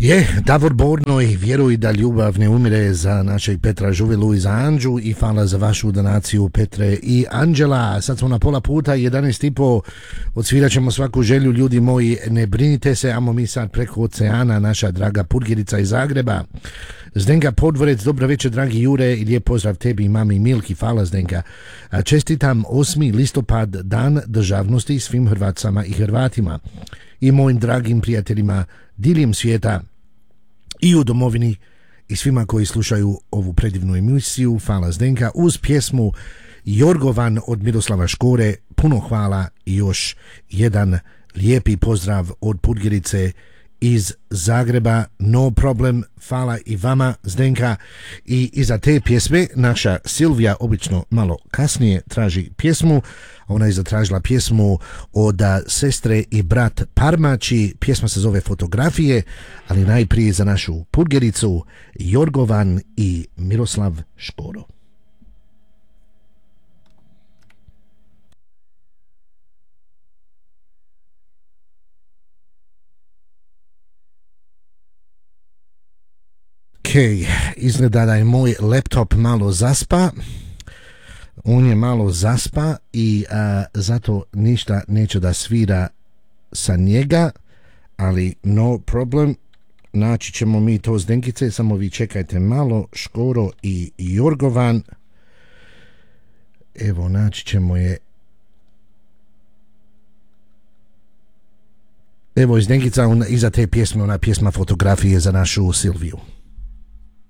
Davor Bornoj, vjeruj da ljubav ne umire, za našeg Petra Žuvilu i za Anđu, i hvala za vašu donaciju Petre i Anđela. Sad smo na pola puta, 11:30, odsvirat ćemo svaku želju, ljudi moji, ne brinite se, amo mi sad preko oceana, naša draga Purgirica iz Zagreba. Zdenka Podvorec, dobro večer dragi Jure i lijep pozdrav tebi i mami Milki, hvala Zdenka. Čestitam 8. listopad, dan državnosti svim Hrvacama i Hrvatima i mojim dragim prijateljima diljem svijeta i u domovini i svima koji slušaju ovu predivnu emisiju. Hvala Zdenka. Uz pjesmu Jorgovan od Miroslava Škore, puno hvala i još jedan lijepi pozdrav od Purgirice iz Zagreba. No problem, hvala i vama Zdenka. I iza te pjesme naša Silvija obično malo kasnije traži pjesmu. Ona je zatražila pjesmu od sestre i brat Parmači. Pjesma se zove Fotografije, ali najprije za našu Purgiricu Jorgovan i Miroslav Škoro. Izgleda da je moj laptop malo zaspa. On je malo zaspa i zato ništa neće da svira sa njega, ali no problem, naći ćemo mi to Zdenkice, samo vi čekajte malo. Škoro i Jorgovan, evo naći ćemo je. Evo Zdenkica, iza te pjesme, ona pjesma Fotografije za našu Silviju.